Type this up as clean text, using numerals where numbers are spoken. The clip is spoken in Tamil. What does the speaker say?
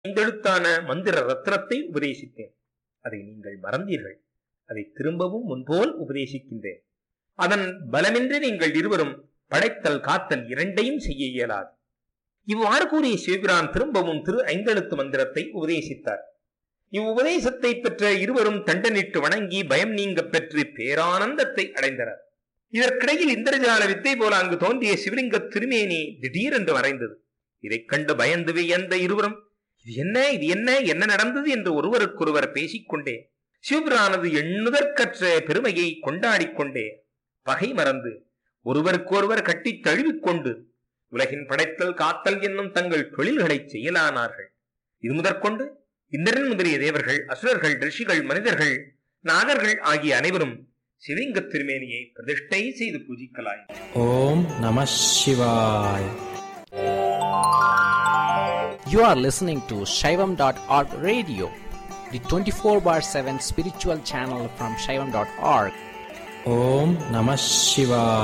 ஐந்தெழுத்தான மந்திர ரத்னத்தை உபதேசித்தேன். அதை நீங்கள் மறந்தீர்கள். அதை திரும்பவும் முன்போல் உபதேசிக்கின்றேன். அதன் பலமின்றி நீங்கள் இருவரும் படைத்தல் காத்தல் இரண்டையும் செய்ய இயலாது. இவ்வாறு கூறிய சிவபிரான் திரும்பவும் திரு ஐந்தெழுத்து மந்திரத்தை உபதேசித்தார். இவ்வுபதேசத்தை பெற்ற இருவரும் தண்டனிட்டு வணங்கி பயம் நீங்க பெற்று பேரானந்தத்தை அடைந்தனர். இதற்கிடையில் இந்திரஜால வித்தை போல அங்கு தோன்றிய சிவலிங்க திருமேனி திடீரென்று மறைந்தது. இதைக் கண்டு பயந்து வியந்த இருவரும் இது என்ன என்ன நடந்தது என்று ஒருவருக்கொருவர் பேசிக்கொண்டே சிவபிரானது எண்ணுதற்கற்ற பெருமையை கொண்டாடிக்கொண்டே பகை மறந்து ஒருவருக்கொருவர் கட்டி தழுவிக்கொண்டு உலகின் படைத்தல் காத்தல் என்னும் தங்கள் தொழில்களை செய்யலானார்கள். இது முதற்கொண்டு இந்திரன் முதலிய தேவர்கள், அசுரர்கள், ரிஷிகள், மனிதர்கள், நாகர்கள் ஆகிய அனைவரும் சிவலிங்க திருமேனியை பிரதிஷ்டை செய்து பூஜிக்கலாய். ஓம் நம சிவாய். You are listening to Shaivam.org radio, the 24/7 spiritual channel from Shaivam.org. Om Namah Shivaya.